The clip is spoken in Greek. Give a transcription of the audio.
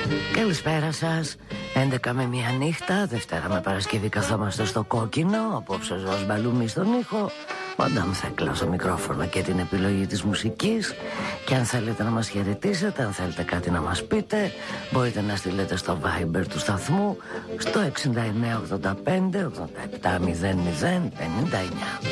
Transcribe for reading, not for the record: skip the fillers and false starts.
Καλησπέρα σας. 11 με 1 νύχτα, Δευτέρα με Παρασκευή καθόμαστε στο κόκκινο. Απόψε Ζωάς Μπαλούμη στον ήχο, Μαντάμ Θέκλα στο μικρόφωνο και την επιλογή της μουσικής. Και αν θέλετε να μας χαιρετήσετε, αν θέλετε κάτι να μας πείτε, μπορείτε να στείλετε στο Viber του σταθμού στο 6985 87 00 59.